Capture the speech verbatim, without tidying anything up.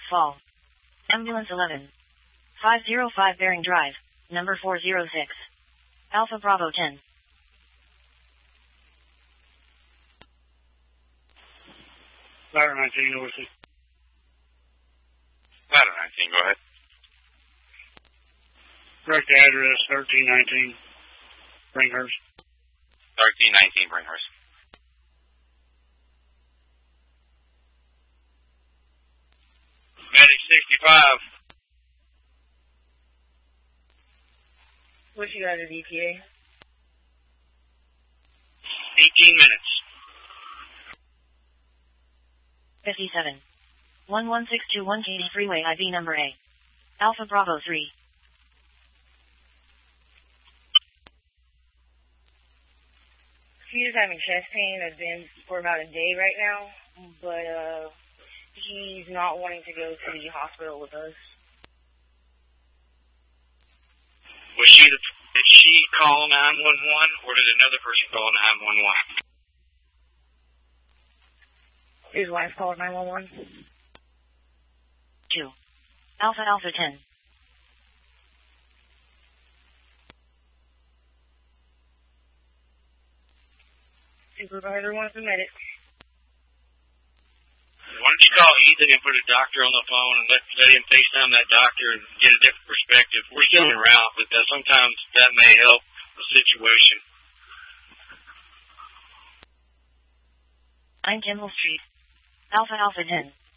Fall. Ambulance eleven. five oh five Bering Drive, number four oh six. Alpha Bravo ten. Ladder nineteen, over six. Ladder nineteen, go ahead. Correct address, thirteen nineteen, Bringhurst. thirteen nineteen, Bringhurst. Medic sixty-five. What you got at E T A? eighteen minutes. fifty-seven. one one six two one Katy Freeway I V number A. Alpha Bravo three. He's having chest pain. Has been for about a day right now, but uh, he's not wanting to go to the hospital with us. Was she the, did she call nine one one, or did another person call nine one one? His wife called nine one one. two. Alpha Alpha ten. Supervisor wants a medic. Why don't you call Ethan and put a doctor on the phone and let, let him FaceTime that doctor and get a different perspective? We're still around, but that sometimes that may help the situation. nine Kimball Street. Alpha Alpha ten.